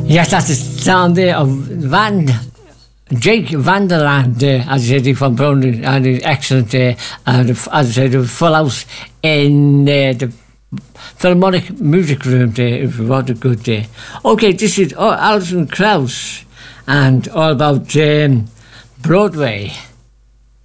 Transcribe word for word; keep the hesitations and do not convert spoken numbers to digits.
Yes, that's the sound there of Van Jake Vanderland, uh, as I said, from Brown, and he's excellent. Uh, and as I said, a full house in uh, the Philharmonic Music Room there. It was what a good day. Okay, this is oh, Alison Krauss, and all about um, Broadway.